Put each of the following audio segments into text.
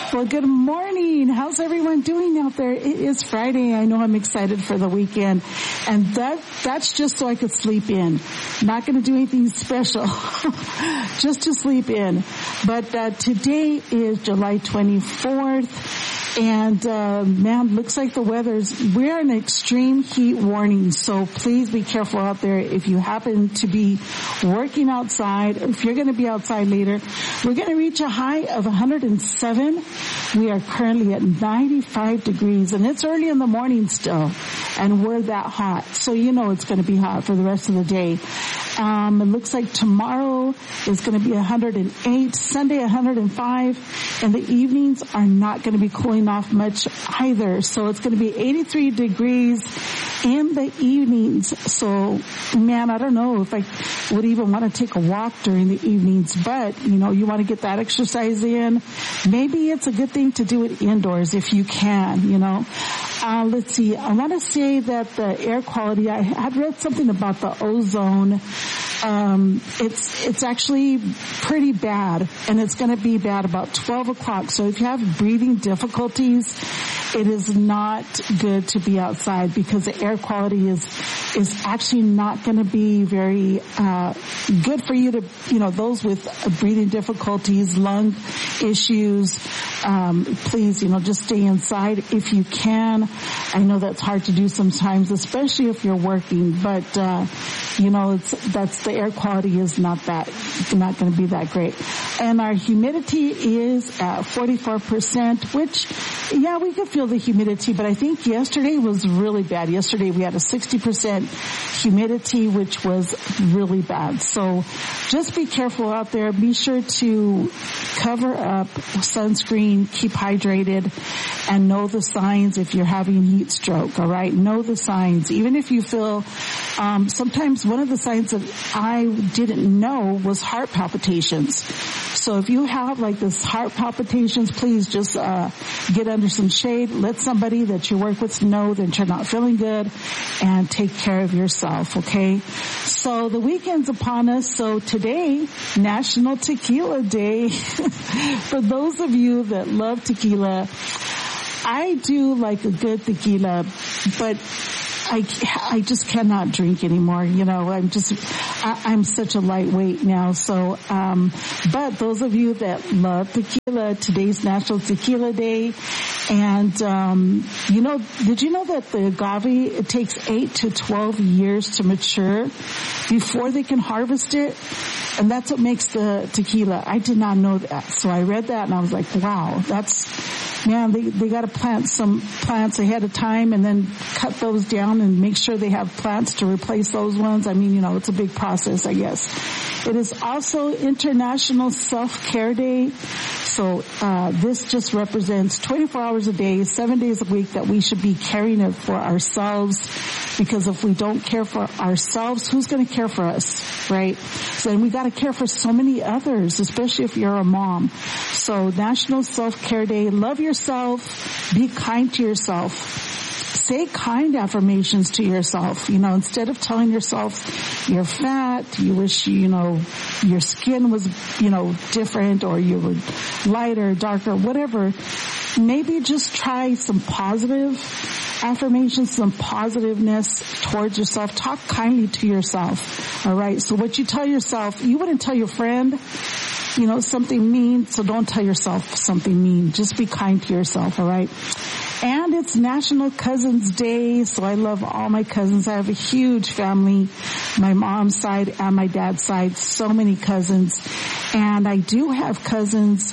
Well, good morning. How's everyone doing out there? It is Friday. I know I'm excited for the weekend. And that's just so I could sleep in. Not going to do anything special. Just to sleep in. But today is July 24th. And, man, looks like we're in extreme heat warning. So please be careful out there. If you happen to be working outside, or if you're going to be outside later, we're going to reach a high of 107. We are currently at 95 degrees, and it's early in the morning still, and we're that hot. So you know it's going to be hot for the rest of the day. It looks like tomorrow is going to be 108, Sunday 105, and the evenings are not going to be cooling off much either. So it's going to be 83 degrees in the evenings. So, man, I don't know if I would even want to take a walk during the evenings, but, you know, you want to get that exercise in. Maybe it's a good thing to do it indoors if you can, you know. Let's see. I want to say that the air quality, I had read something about the ozone. It's actually pretty bad, and it's going to be bad about 12 o'clock. So if you have breathing difficulties, it is not good to be outside because the air quality is actually not going to be very good for you to, you know, those with breathing difficulties, lung issues. Please, you know, just stay inside if you can. I know that's hard to do sometimes, especially if you're working, but you know, the air quality is not going to be that great. And our humidity is at 44%, which, yeah, we could feel the humidity, but I think yesterday was really bad. Yesterday we had a 60% humidity, which was really bad. So just be careful out there. Be sure to cover up, sunscreen, keep hydrated, and know the signs if you're having heat stroke, all right? Know the signs. Even if you feel, sometimes one of the signs that I didn't know was heart palpitations. So if you have like this heart palpitations, please just get under some shade. Let somebody that you work with know that you're not feeling good, and take care of yourself, okay? So the weekend's upon us. So today, National Tequila Day. For those of you that love tequila, I do like a good tequila, but I just cannot drink anymore. You know, I'm such a lightweight now. So, but those of you that love tequila, today's National Tequila Day. And, you know, did you know that the agave, it takes 8 to 12 years to mature before they can harvest it? And that's what makes the tequila. I did not know that. So I read that and I was like, wow, man, they got to plant some plants ahead of time and then cut those down and make sure they have plants to replace those ones. I mean, you know, it's a big process, I guess. It is also International Self-Care Day. So this just represents 24 hours a day, 7 days a week that we should be caring it for ourselves. Because if we don't care for ourselves, who's going to care for us, right? So we got to care for so many others, especially if you're a mom. So National Self-Care Day. Love yourself. Be kind to yourself. Say kind affirmations to yourself. You know, instead of telling yourself you're fat, you wish, you know, your skin was, you know, different, or you were lighter, darker, whatever. Maybe just try some positive affirmations, some positiveness towards yourself. Talk kindly to yourself. All right. So what you tell yourself, you wouldn't tell your friend, you know, something mean. So don't tell yourself something mean. Just be kind to yourself. All right. And it's National Cousins Day, so I love all my cousins. I have a huge family, my mom's side and my dad's side, so many cousins. And I do have cousins,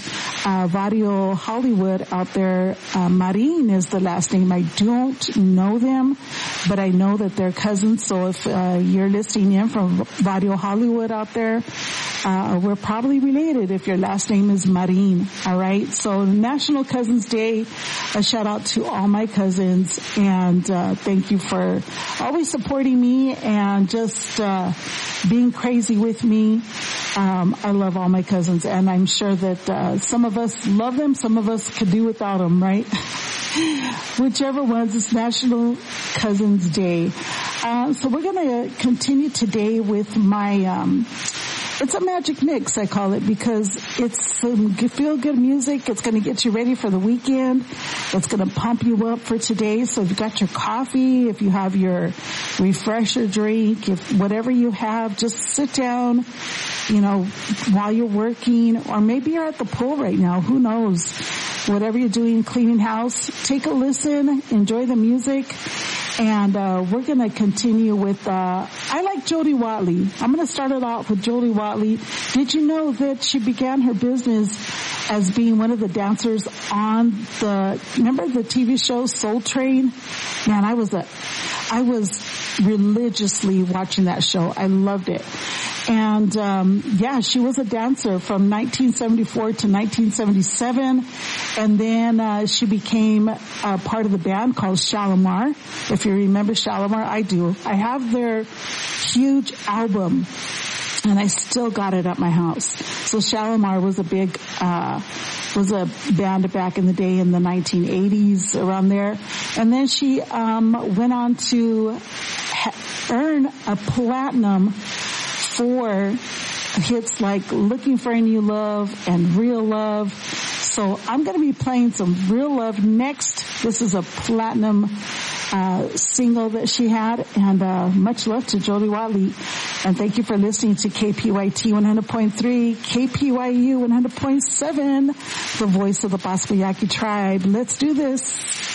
Vario Hollywood out there. Marin is the last name. I don't know them, but I know that they're cousins. So if you're listening in from Vario Hollywood out there, we're probably related if your last name is Marin. All right. So National Cousins Day, a shout out to all my cousins, and thank you for always supporting me and just being crazy with me. I love all my cousins, and I'm sure that some of us love them, some of us could do without them, right? Whichever ones, it's National Cousins Day. So we're going to continue today with my it's a magic mix, I call it, because it's some feel-good music. It's going to get you ready for the weekend. It's going to pump you up for today. So if you got your coffee, if you have your refresher drink, if whatever you have, just sit down, while you're working, or maybe you're at the pool right now. Who knows? Whatever you're doing, cleaning house, take a listen, enjoy the music. And we're going to continue with, I like Jody Watley. I'm going to start it off with Jody Watley. Did you know that she began her business as being one of the dancers on remember the TV show Soul Train? Man, I was religiously watching that show. I loved it. And, she was a dancer from 1974 to 1977. And then, she became a part of the band called Shalimar. If you remember Shalimar, I do. I have their huge album and I still got it at my house. So Shalimar was a big, was a band back in the day in the 1980s, around there. And then she, went on to earn a platinum for hits like Looking for a New Love and Real Love. So I'm going to be playing some Real Love next. This is a platinum single that she had, and much love to Jody Watley. And thank you for listening to KPYT 100.3, KPYU 100.7, the voice of the Basco Yaqui tribe. Let's do this.